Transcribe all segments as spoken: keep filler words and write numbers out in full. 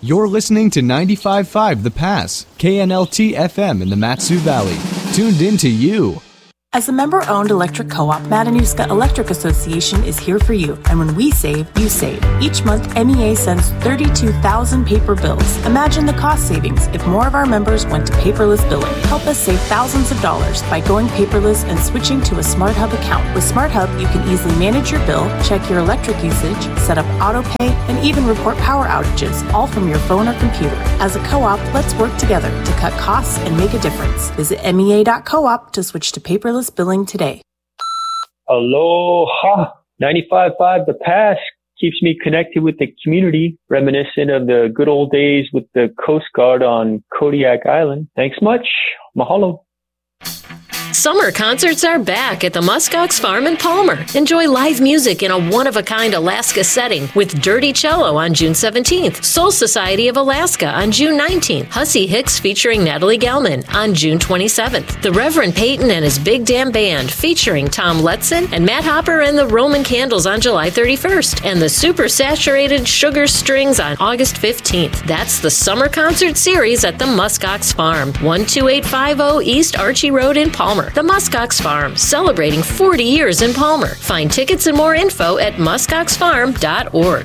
You're listening to ninety-five point five The Pass, K N L T F M in the Mat-Su Valley. Tuned into you. As a member-owned electric co-op, Matanuska Electric Association is here for you. And when we save, you save. Each month, M E A sends thirty-two thousand paper bills. Imagine the cost savings if more of our members went to paperless billing. Help us save thousands of dollars by going paperless and switching to a SmartHub account. With SmartHub, you can easily manage your bill, check your electric usage, set up auto-pay, and even report power outages, all from your phone or computer. As a co-op, let's work together to cut costs and make a difference. Visit M E A dot coop to switch to paperless billing today. Aloha! ninety-five point five The Pass keeps me connected with the community, reminiscent of the good old days with the Coast Guard on Kodiak Island. Thanks much. Mahalo. Summer concerts are back at the Muskox Farm in Palmer. Enjoy live music in a one-of-a-kind Alaska setting with Dirty Cello on June seventeenth, Soul Society of Alaska on June nineteenth, Hussey Hicks featuring Natalie Gelman on June twenty-seventh, the Reverend Peyton and his Big Damn Band featuring Tom Letson and Matt Hopper and the Roman Candles on July thirty-first, and the Super Saturated Sugar Strings on August fifteenth. That's the Summer Concert Series at the Muskox Farm, one two eight five zero East Archie Road in Palmer. The Muskox Farm, celebrating forty years in Palmer. Find tickets and more info at muskox farm dot org.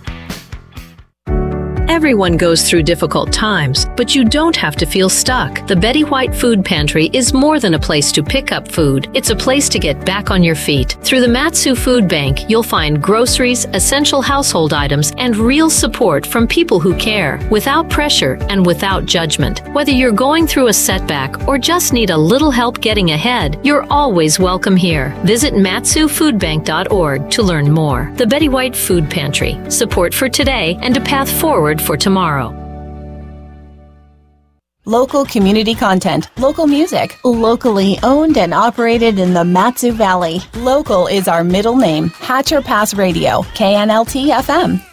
Everyone goes through difficult times, but you don't have to feel stuck. The Betty White Food Pantry is more than a place to pick up food. It's a place to get back on your feet. Through the Mat-Su Food Bank, you'll find groceries, essential household items, and real support from people who care, without pressure and without judgment. Whether you're going through a setback or just need a little help getting ahead, you're always welcome here. Visit matsu food bank dot org to learn more. The Betty White Food Pantry. Support for today and a path forward for tomorrow. Local community content, local music, locally owned and operated in the Mat-Su Valley. Local is our middle name. Hatcher Pass Radio, K N L T F M.